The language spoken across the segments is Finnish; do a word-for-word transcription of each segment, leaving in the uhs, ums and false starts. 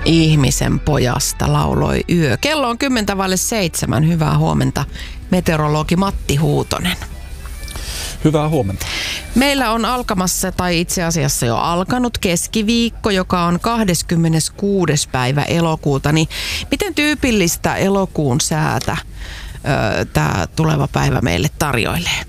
Ihmisen pojasta lauloi Yö. Kello on kymmentä vaille seitsemän. Hyvää huomenta, meteorologi Matti Huutonen. Hyvää huomenta. Meillä on alkamassa, tai itse asiassa jo alkanut keskiviikko, joka on kahdeskymmeneskuudes päivä elokuuta. Niin miten tyypillistä elokuun säätä tämä tuleva päivä meille tarjoilee?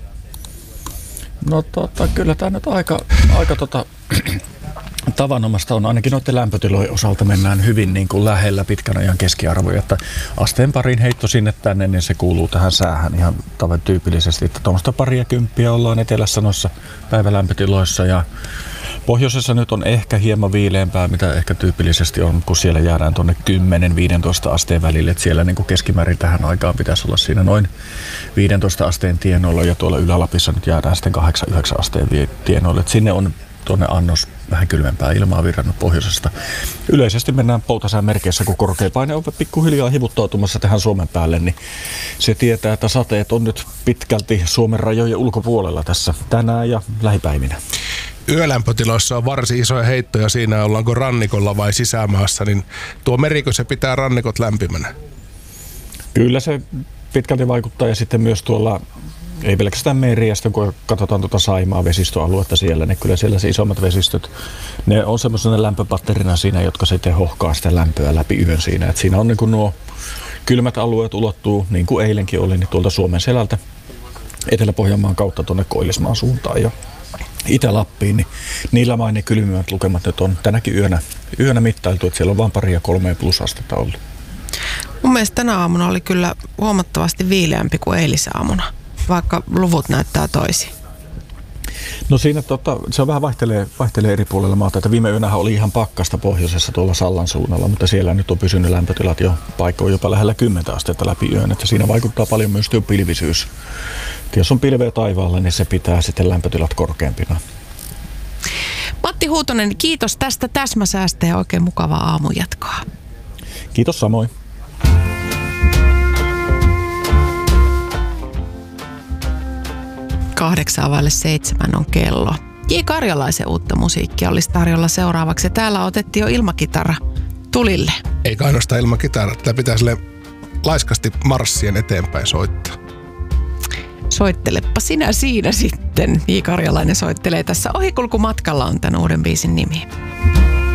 No tota, kyllä tämä nyt aika, aika tota, tavanomasta on. Ainakin noiden lämpötilojen osalta mennään hyvin niin kuin lähellä pitkän ajan keskiarvoja, että asteen parin heitto sinne tänne, niin se kuuluu tähän säähän ihan tavan tyypillisesti, että tuommoista paria kymppiä ollaan etelässä noissa päivälämpötiloissa ja pohjoisessa nyt on ehkä hieman viileämpää, mitä ehkä tyypillisesti on, kun siellä jäädään tuonne kymmenen viisitoista asteen välille, että siellä niin kuin keskimäärin tähän aikaan pitäisi olla siinä noin viisitoista asteen tienoilla ja tuolla Ylä-Lapissa nyt jäädään sitten kahdeksan yhdeksän asteen tienoille, että sinne on tuonne annos vähän kylmempää ilmaa virrannut pohjoisesta. Yleisesti mennään poutasään merkeissä, kun korkea paine on pikkuhiljaa hivuttautumassa tähän Suomen päälle, niin se tietää, että sateet on nyt pitkälti Suomen rajojen ulkopuolella tässä tänään ja lähipäivinä. Yölämpötiloissa on varsin isoja heittoja siinä, ollaanko rannikolla vai sisämaassa, niin tuo merikö se pitää rannikot lämpimänä? Kyllä se pitkälti vaikuttaa ja sitten myös tuolla, ei pelkästään meriä, kun katsotaan tuota Saimaa vesistöaluetta siellä, niin kyllä siellä se isommat vesistöt, ne on semmoisena lämpöpatterina siinä, jotka sitten hohkaa sitä lämpöä läpi yön siinä. Et siinä on niin kuin nuo kylmät alueet ulottuu, niin kuin eilenkin oli, niin tuolta Suomen selältä Etelä-Pohjanmaan kautta tuonne Koillismaan suuntaan ja Itä-Lappiin, niin niillä main ne kylmimmät lukemat nyt on tänäkin yönä, yönä mittailtu, että siellä on vain pari ja kolme plusastetta ollut. Mun mielestä tänä aamuna oli kyllä huomattavasti viileämpi kuin eilisaamuna, vaikka luvut näyttää toisin. No siinä tota, se on vähän vaihtelee, vaihtelee eri puolilla maata, että viime yönähän oli ihan pakkasta pohjoisessa tuolla Sallan suunnalla, mutta siellä nyt on pysynyt lämpötilat jo paikoin jopa lähellä kymmentä astetta läpi yön, että siinä vaikuttaa paljon myös tuo pilvisyys. Et jos on pilveä taivaalla, niin se pitää sitten lämpötilat korkeampina. Matti Huutonen, kiitos tästä täsmäsäästä ja oikein mukavaa aamujatkoa. Kiitos samoin. Kahdeksaa vaille seitsemän on kello. J. Karjalaisen uutta musiikkia olisi tarjolla seuraavaksi. Täällä otettiin jo ilmakitara tulille. Eikä ainoastaan ilmakitara. Tätä pitää sille laiskasti marssien eteenpäin soittaa. Soittelepa sinä siinä sitten. J. Karjalainen soittelee tässä. Ohikulkumatkalla on tämän uuden biisin nimi.